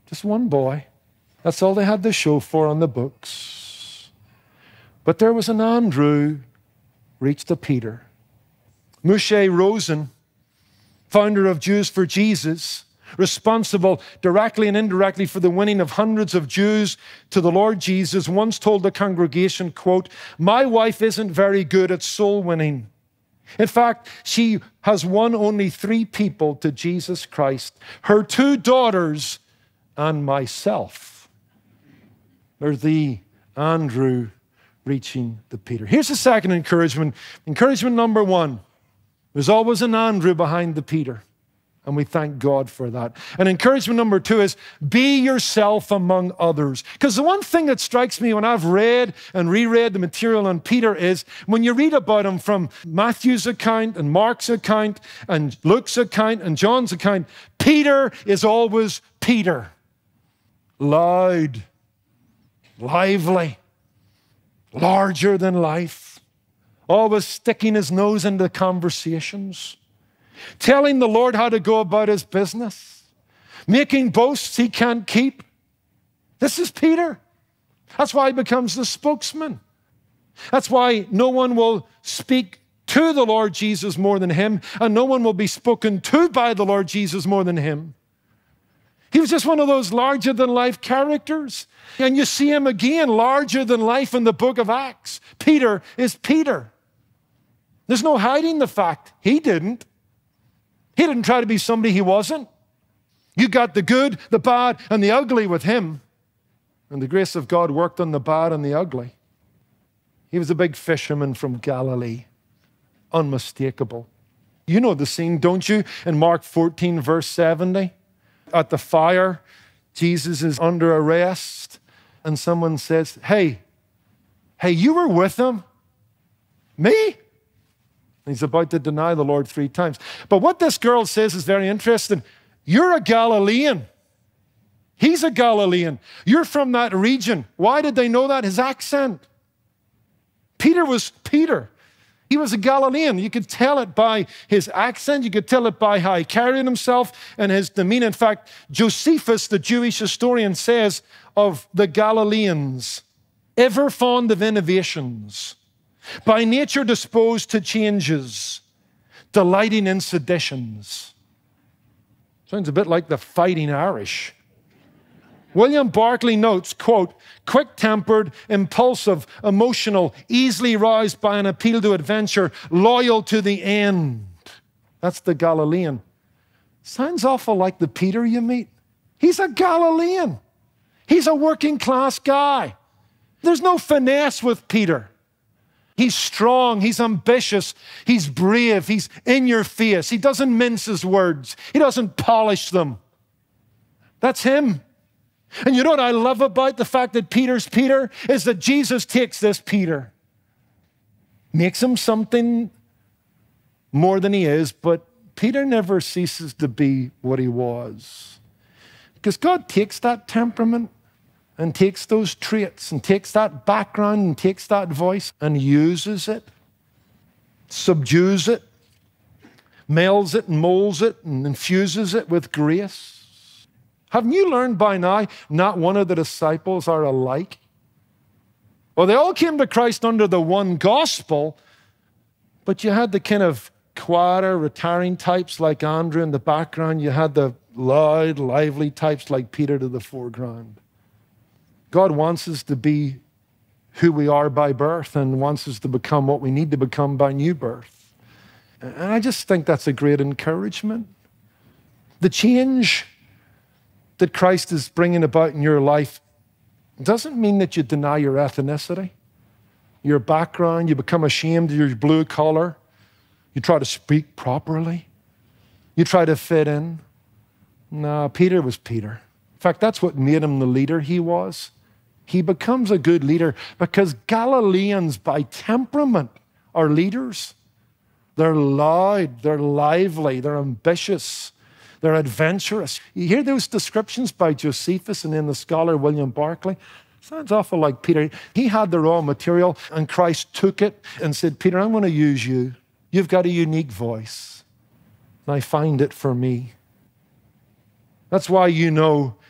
Just one boy. That's all they had to show for on the books. But there was an Andrew reached a Peter. Moshe Rosen, founder of Jews for Jesus, responsible directly and indirectly for the winning of hundreds of Jews to the Lord Jesus, once told the congregation, quote, "My wife isn't very good at soul winning. In fact, she has won only 3 people to Jesus Christ, her 2 daughters and myself." There's the Andrew reaching the Peter. Here's the second encouragement. Encouragement number 1. There's always an Andrew behind the Peter. And we thank God for that. And encouragement number 2 is be yourself among others. Because the one thing that strikes me when I've read and reread the material on Peter is when you read about him from Matthew's account and Mark's account and Luke's account and John's account, Peter is always Peter. Loud, lively, larger than life, always sticking his nose into conversations, telling the Lord how to go about his business, making boasts he can't keep. This is Peter. That's why he becomes the spokesman. That's why no one will speak to the Lord Jesus more than him, and no one will be spoken to by the Lord Jesus more than him. He was just one of those larger-than-life characters. And you see him again, larger than life in the book of Acts. Peter is Peter. There's no hiding the fact. He didn't. He didn't try to be somebody he wasn't. You got the good, the bad, and the ugly with him. And the grace of God worked on the bad and the ugly. He was a big fisherman from Galilee. Unmistakable. You know the scene, don't you? In Mark 14, verse 70. At the fire, Jesus is under arrest. And someone says, hey, you were with him? Me? He's about to deny the Lord 3 times. But what this girl says is very interesting. You're a Galilean. He's a Galilean. You're from that region. Why did they know that? His accent. Peter was Peter. He was a Galilean. You could tell it by his accent. You could tell it by how he carried himself and his demeanor. In fact, Josephus, the Jewish historian, says of the Galileans, ever fond of innovations, by nature disposed to changes, delighting in seditions. Sounds a bit like the Fighting Irish. William Barclay notes, quote, quick-tempered, impulsive, emotional, easily roused by an appeal to adventure, loyal to the end. That's the Galilean. Sounds awful like the Peter you meet. He's a Galilean. He's a working-class guy. There's no finesse with Peter. He's strong, he's ambitious, he's brave, he's in your face. He doesn't mince his words. He doesn't polish them. That's him. And you know what I love about the fact that Peter's Peter is that Jesus takes this Peter, makes him something more than he is, but Peter never ceases to be what he was. Because God takes that temperament and takes those traits and takes that background and takes that voice and uses it, subdues it, melds it and molds it and infuses it with grace. Haven't you learned by now not one of the disciples are alike? Well, they all came to Christ under the one gospel, but you had the kind of quieter, retiring types like Andrew in the background. You had the loud, lively types like Peter to the foreground. God wants us to be who we are by birth and wants us to become what we need to become by new birth. And I just think that's a great encouragement. The change that Christ is bringing about in your life doesn't mean that you deny your ethnicity, your background, you become ashamed of your blue collar, you try to speak properly, you try to fit in. No, Peter was Peter. In fact, that's what made him the leader he was. He becomes a good leader because Galileans by temperament are leaders. They're loud, they're lively, they're ambitious, they're adventurous. You hear those descriptions by Josephus and then the scholar William Barclay? Sounds awful like Peter. He had the raw material and Christ took it and said, Peter, I'm going to use you. You've got a unique voice. And I find it for me. That's why you know